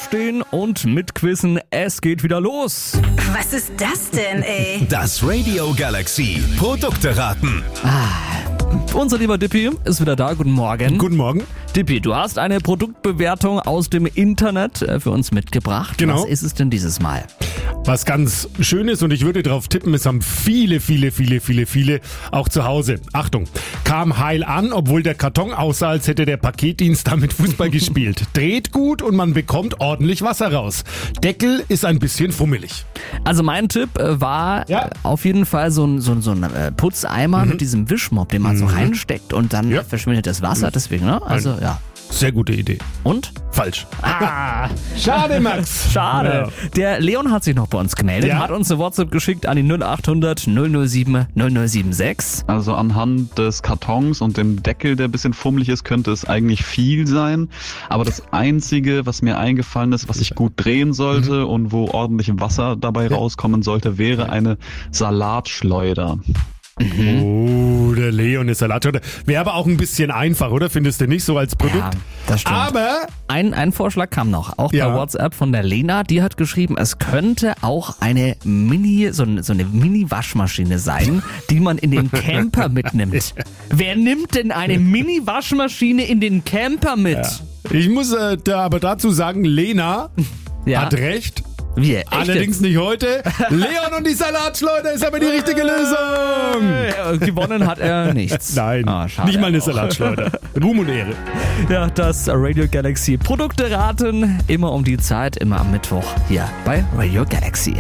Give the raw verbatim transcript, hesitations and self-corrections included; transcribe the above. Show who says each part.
Speaker 1: aufstehen und mitquissen. Es geht wieder los.
Speaker 2: Was ist das denn, ey?
Speaker 3: Das Radio Galaxy Produkte raten.
Speaker 1: Unser lieber Dippi ist wieder da. Guten Morgen.
Speaker 4: Guten Morgen.
Speaker 1: Dippi, du hast eine Produktbewertung aus dem Internet äh, für uns mitgebracht.
Speaker 4: Genau.
Speaker 1: Was ist es denn dieses Mal?
Speaker 4: Was ganz Schönes, und ich würde drauf tippen, es haben viele, viele, viele, viele, viele auch zu Hause. Achtung, kam heil an, obwohl der Karton aussah, als hätte der Paketdienst damit Fußball gespielt. Dreht gut und man bekommt ordentlich Wasser raus. Deckel ist ein bisschen fummelig.
Speaker 1: Also mein Tipp äh, war
Speaker 4: Ja.
Speaker 1: äh, auf jeden Fall so ein, so ein, so ein äh, Putzeimer mit diesem Wischmopp, den man so reinsteckt und dann
Speaker 4: Ja.
Speaker 1: verschwindet das Wasser. Deswegen, ne? Also ja.
Speaker 4: Sehr gute Idee.
Speaker 1: Und?
Speaker 4: Falsch.
Speaker 1: Ah,
Speaker 4: Schade, Max.
Speaker 1: schade. Der Leon hat sich noch bei uns gemeldet,
Speaker 4: Ja.
Speaker 1: hat uns eine WhatsApp geschickt an die null acht hundert null null sieben null null sieben sechs.
Speaker 5: Also anhand des Kartons und dem Deckel, der ein bisschen fummelig ist, könnte es eigentlich viel sein. Aber das Einzige, was mir eingefallen ist, was ich gut drehen sollte
Speaker 4: Mhm.
Speaker 5: und wo ordentlich Wasser dabei rauskommen sollte, wäre eine Salatschleuder.
Speaker 4: Oh, der Leon ist Salatschleuder. Wäre aber auch ein bisschen einfach, oder? Findest du nicht so als Produkt?
Speaker 1: Ja, das stimmt.
Speaker 4: Aber
Speaker 1: Ein, ein Vorschlag kam noch, auch
Speaker 4: Ja.
Speaker 1: per WhatsApp von der Lena, die hat geschrieben, es könnte auch eine Mini, so, eine- so eine Mini-Waschmaschine sein, die man in den Camper mitnimmt. Wer nimmt denn eine Mini-Waschmaschine in den Camper mit?
Speaker 4: ich muss äh, da aber dazu sagen, Lena
Speaker 1: Ja.
Speaker 4: hat recht.
Speaker 1: Wie, echt
Speaker 4: Allerdings
Speaker 1: jetzt?
Speaker 4: nicht heute. Leon und die Salatschleuder ist aber die richtige Lösung.
Speaker 1: Äh, Gewonnen hat er nichts.
Speaker 4: Nein,
Speaker 1: Ah, schade
Speaker 4: nicht mal eine
Speaker 1: auch.
Speaker 4: Salatschleuder. Ruhm und Ehre.
Speaker 1: Ja, das Radio Galaxy Produkte raten. Immer um die Zeit, immer am Mittwoch hier bei Radio Galaxy.